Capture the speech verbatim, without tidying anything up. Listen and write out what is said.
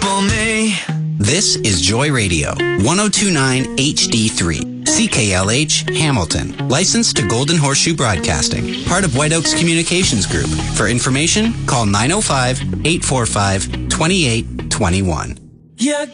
for me. This is Joy Radio, one oh two point nine H D three, C K L H, Hamilton. Licensed to Golden Horseshoe Broadcasting. Part of White Oaks Communications Group. For information, call nine oh five, eight four five, two eight two one. Yeah.